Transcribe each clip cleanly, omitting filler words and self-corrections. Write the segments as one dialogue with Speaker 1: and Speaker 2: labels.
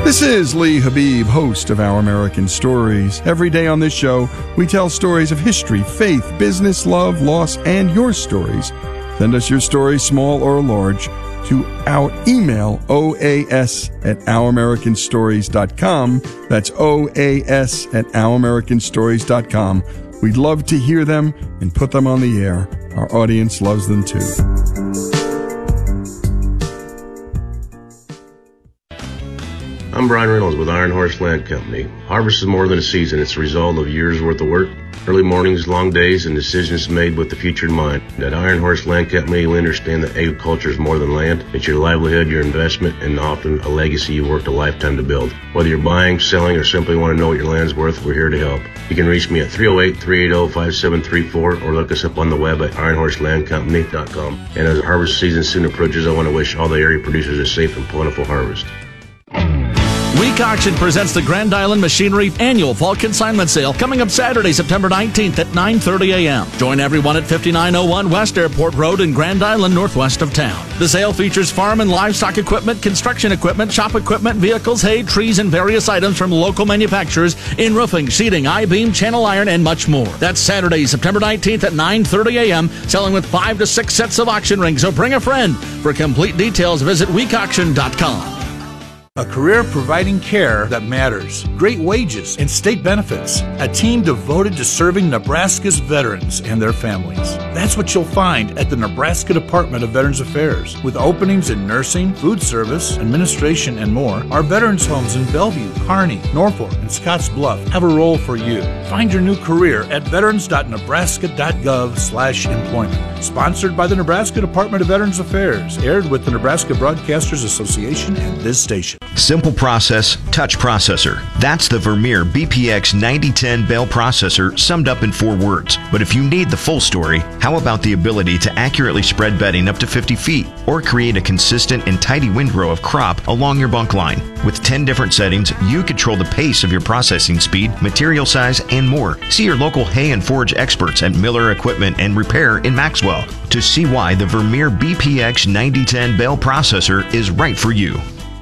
Speaker 1: This is Lee Habib, host of Our American Stories. Every day on this show, we tell stories of history, faith, business, love, loss, and your stories. Send us your stories, small or large, to our email, oas@ouramericanstories.com. That's oas@ouramericanstories.com. We'd love to hear them and put them on the air. Our audience loves them too.
Speaker 2: I'm Brian Reynolds with Iron Horse Land Company. Harvest is more than a season. It's a result of years' worth of work, early mornings, long days, and decisions made with the future in mind. At Iron Horse Land Company, we understand that agriculture is more than land. It's your livelihood, your investment, and often a legacy you worked a lifetime to build. Whether you're buying, selling, or simply want to know what your land's worth, we're here to help. You can reach me at 308-380-5734 or look us up on the web at ironhorselandcompany.com. And as the harvest season soon approaches, I want to wish all the area producers a safe and plentiful harvest.
Speaker 3: Week Auction presents the Grand Island Machinery Annual Fall Consignment Sale coming up Saturday, September 19th at 9:30 a.m. Join everyone at 5901 West Airport Road in Grand Island, northwest of town. The sale features farm and livestock equipment, construction equipment, shop equipment, vehicles, hay, trees, and various items from local manufacturers in roofing, sheeting, I-beam, channel iron, and much more. That's Saturday, September 19th at 9:30 a.m., selling with 5 to 6 sets of auction rings, so bring a friend. For complete details, visit weekauction.com.
Speaker 4: A career providing care that matters, great wages, and state benefits. A team devoted to serving Nebraska's veterans and their families. That's what you'll find at the Nebraska Department of Veterans Affairs. With openings in nursing, food service, administration, and more, our veterans homes in Bellevue, Kearney, Norfolk, and Scotts Bluff have a role for you. Find your new career at veterans.nebraska.gov/employment. Sponsored by the Nebraska Department of Veterans Affairs. Aired with the Nebraska Broadcasters Association and this station.
Speaker 5: Simple process, touch processor. That's the Vermeer BPX 9010 bale processor summed up in 4 words. But if you need the full story, how about the ability to accurately spread bedding up to 50 feet or create a consistent and tidy windrow of crop along your bunk line? With 10 different settings, you control the pace of your processing speed, material size, and more. See your local hay and forage experts at Miller Equipment and Repair in Maxwell to see why the Vermeer BPX 9010 bale processor is right for you.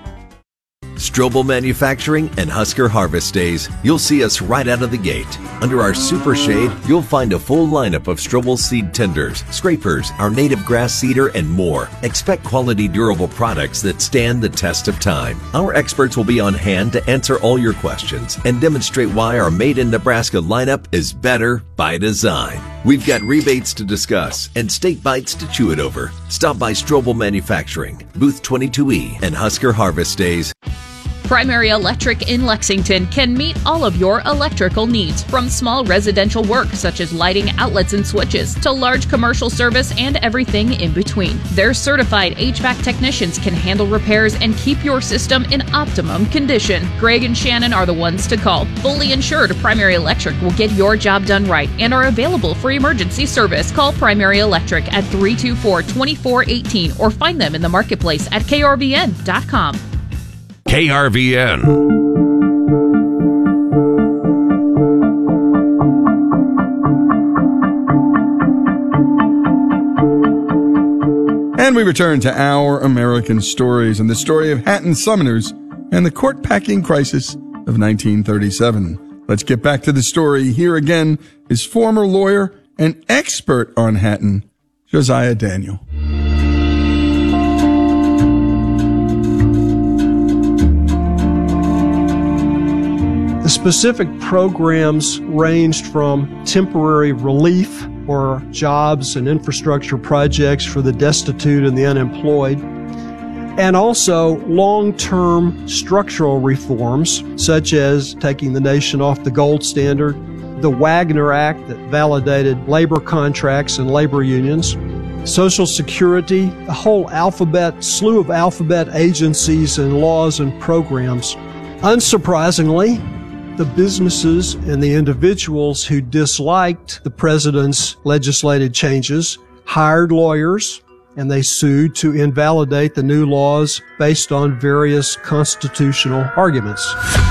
Speaker 6: Strobel Manufacturing and Husker Harvest Days. You'll see us right out of the gate. Under our super shade, you'll find a full lineup of Strobel seed tenders, scrapers, our native grass seeder, and more. Expect quality, durable products that stand the test of time. Our experts will be on hand to answer all your questions and demonstrate why our Made in Nebraska lineup is better by design. We've got rebates to discuss and steak bites to chew it over. Stop by Strobel Manufacturing, Booth 22E, and Husker Harvest Days.
Speaker 7: Primary Electric in Lexington can meet all of your electrical needs, from small residential work such as lighting, outlets, and switches, to large commercial service and everything in between. Their certified HVAC technicians can handle repairs and keep your system in optimum condition. Greg and Shannon are the ones to call. Fully insured, Primary Electric will get your job done right and are available for emergency service. Call Primary Electric at 324-2418 or find them in the marketplace at krvn.com.
Speaker 8: KRVN.
Speaker 1: And we return to Our American Stories and the story of Hatton Summoners and the court packing crisis of 1937. Let's get back to the story. Here again is former lawyer and expert on Hatton, Josiah Daniel.
Speaker 9: The specific programs ranged from temporary relief or jobs and infrastructure projects for the destitute and the unemployed, and also long-term structural reforms, such as taking the nation off the gold standard, the Wagner Act that validated labor contracts and labor unions, Social Security, a whole slew of alphabet agencies and laws and programs. Unsurprisingly, the businesses and the individuals who disliked the president's legislated changes hired lawyers, and they sued to invalidate the new laws based on various constitutional arguments.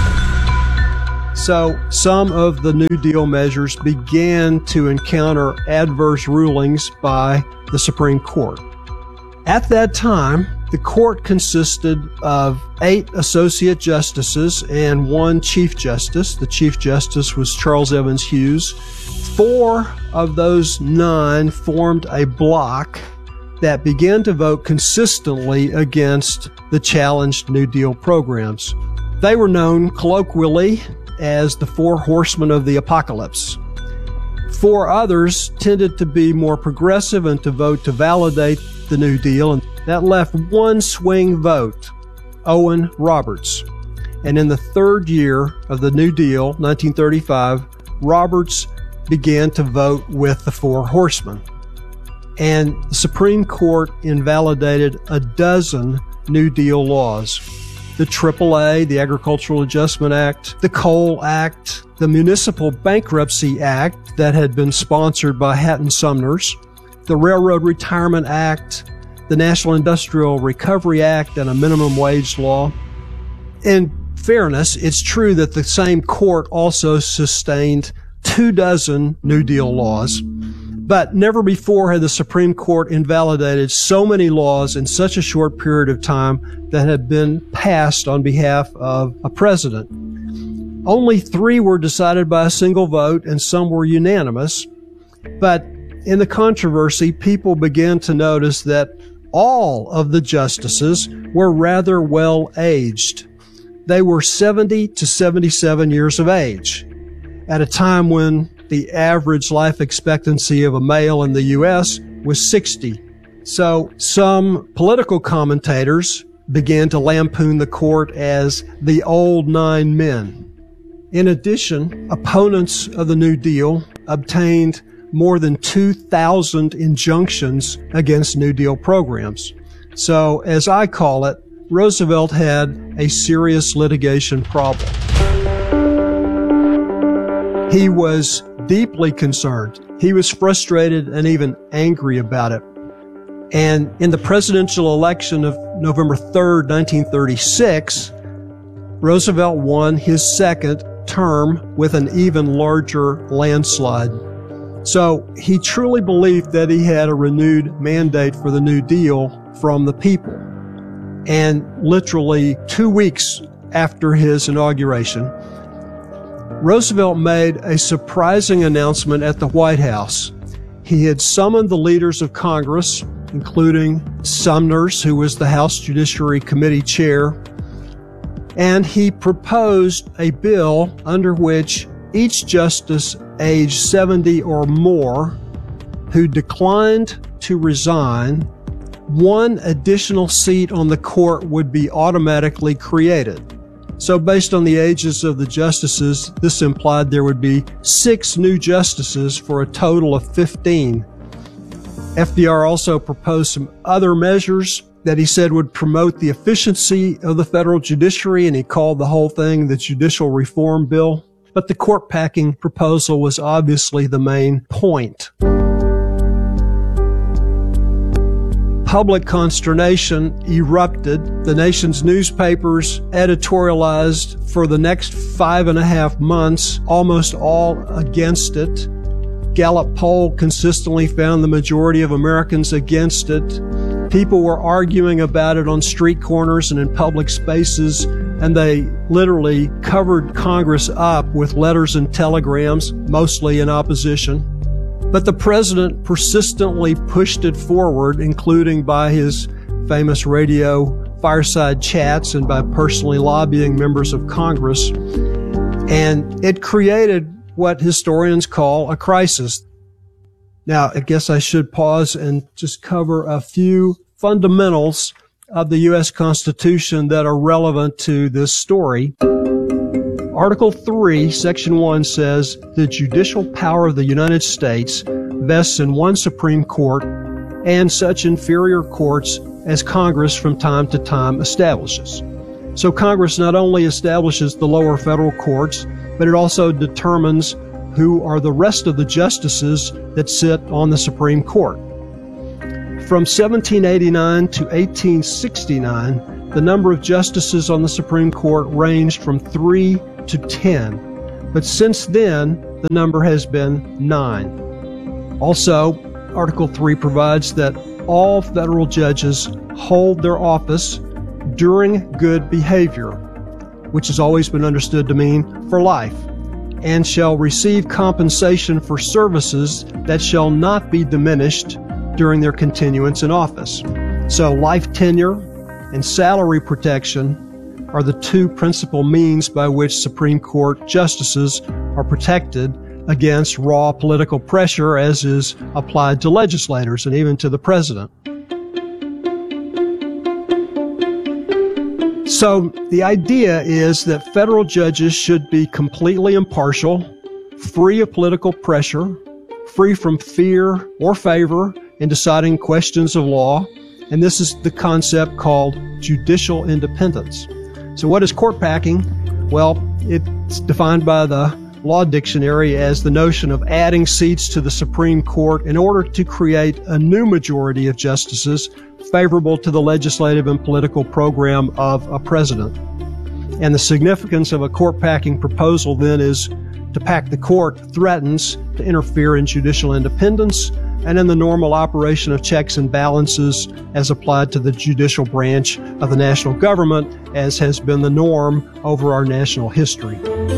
Speaker 9: So some of the New Deal measures began to encounter adverse rulings by the Supreme Court. At that time, The court consisted of 8 associate justices and 1 chief justice. The chief justice was Charles Evans Hughes. 4 of those 9 formed a block that began to vote consistently against the challenged New Deal programs. They were known colloquially as the 4 horsemen of the apocalypse. 4 others tended to be more progressive and to vote to validate the New Deal, and that left 1 swing vote, Owen Roberts. And in the 3rd year of the New Deal, 1935, Roberts began to vote with the 4 horsemen. And the Supreme Court invalidated a dozen New Deal laws. The AAA, the Agricultural Adjustment Act, the Coal Act, the Municipal Bankruptcy Act that had been sponsored by Hatton Sumners, the Railroad Retirement Act, the National Industrial Recovery Act, and a minimum wage law. In fairness, it's true that the same court also sustained 24 New Deal laws, but never before had the Supreme Court invalidated so many laws in such a short period of time that had been passed on behalf of a president. Only 3 were decided by a single vote, and some were unanimous. But in the controversy, people began to notice that all of the justices were rather well aged. They were 70 to 77 years of age, at a time when the average life expectancy of a male in the U.S. was 60. So some political commentators began to lampoon the court as the old 9 men. In addition, opponents of the New Deal obtained more than 2,000 injunctions against New Deal programs. So, as I call it, Roosevelt had a serious litigation problem. He was deeply concerned. He was frustrated and even angry about it. And in the presidential election of November 3rd, 1936, Roosevelt won his 2nd term with an even larger landslide. So he truly believed that he had a renewed mandate for the New Deal from the people. And literally 2 weeks after his inauguration, Roosevelt made a surprising announcement at the White House. He had summoned the leaders of Congress, including Sumners, who was the House Judiciary Committee chair, and he proposed a bill under which each justice aged 70 or more who declined to resign, 1 additional seat on the court would be automatically created. So based on the ages of the justices, this implied there would be 6 new justices for a total of 15. FDR also proposed some other measures that he said would promote the efficiency of the federal judiciary, and he called the whole thing the Judicial Reform Bill. But the court-packing proposal was obviously the main point. Public consternation erupted. The nation's newspapers editorialized for the next 5.5 months, almost all against it. Gallup poll consistently found the majority of Americans against it. People were arguing about it on street corners and in public spaces, and they literally covered Congress up with letters and telegrams, mostly in opposition. But the president persistently pushed it forward, including by his famous radio fireside chats and by personally lobbying members of Congress. And it created what historians call a crisis. Now, I guess I should pause and just cover a few fundamentals of the U.S. Constitution that are relevant to this story. Article 3, Section 1 says, the judicial power of the United States vests in 1 Supreme Court and such inferior courts as Congress from time to time establishes. So Congress not only establishes the lower federal courts, but it also determines who are the rest of the justices that sit on the Supreme Court. From 1789 to 1869, the number of justices on the Supreme Court ranged from 3 to 10, but since then, the number has been 9. Also, Article 3 provides that all federal judges hold their office during good behavior, which has always been understood to mean for life, and shall receive compensation for services that shall not be diminished during their continuance in office. So life tenure and salary protection are the two principal means by which Supreme Court justices are protected against raw political pressure as is applied to legislators and even to the president. So the idea is that federal judges should be completely impartial, free of political pressure, free from fear or favor in deciding questions of law, and this is the concept called judicial independence. So what is court packing? Well, it's defined by the Law Dictionary as the notion of adding seats to the Supreme Court in order to create a new majority of justices favorable to the legislative and political program of a president. And the significance of a court packing proposal then is to pack the court threatens to interfere in judicial independence and in the normal operation of checks and balances as applied to the judicial branch of the national government, as has been the norm over our national history.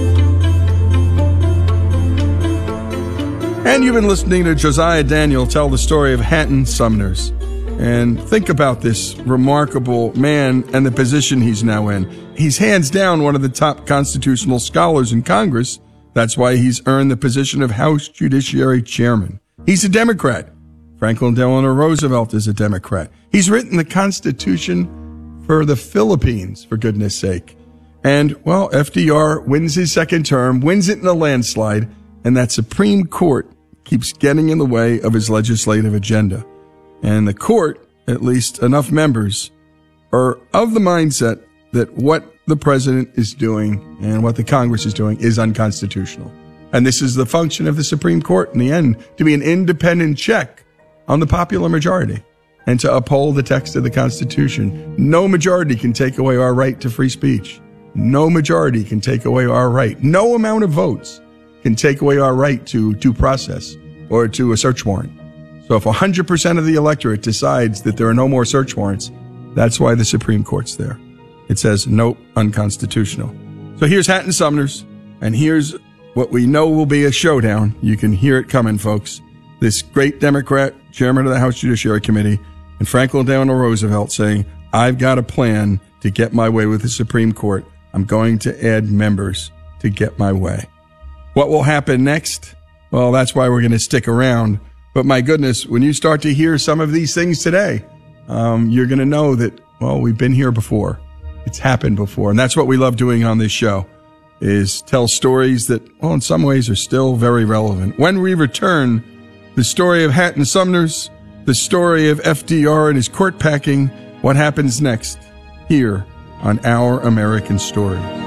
Speaker 1: And you've been listening to Josiah Daniel tell the story of Hatton Sumners. And think about this remarkable man and the position he's now in. He's hands down one of the top constitutional scholars in Congress. That's why he's earned the position of House Judiciary Chairman. He's a Democrat. Franklin Delano Roosevelt is a Democrat. He's written the Constitution for the Philippines, for goodness sake. And, well, FDR wins his second term, wins it in a landslide, and that Supreme Court keeps getting in the way of his legislative agenda. And the court, at least enough members, are of the mindset that what the president is doing and what the Congress is doing is unconstitutional. And this is the function of the Supreme Court in the end, to be an independent check on the popular majority and to uphold the text of the Constitution. No majority can take away our right to free speech. No majority can take away our right. No amount of votes can take away our right to due process or to a search warrant. So if 100% of the electorate decides that there are no more search warrants, that's why the Supreme Court's there. It says, nope, unconstitutional. So here's Hatton Sumners, and here's what we know will be a showdown. You can hear it coming, folks. This great Democrat, chairman of the House Judiciary Committee, and Franklin Delano Roosevelt saying, I've got a plan to get my way with the Supreme Court. I'm going to add members to get my way. What will happen next? Well, that's why we're going to stick around. But my goodness, when you start to hear some of these things today, you're going to know that, well, we've been here before. It's happened before. And that's what we love doing on this show, is tell stories that, well, in some ways are still very relevant. When we return, the story of Hatton Sumners, the story of FDR and his court packing, what happens next here on Our American Stories.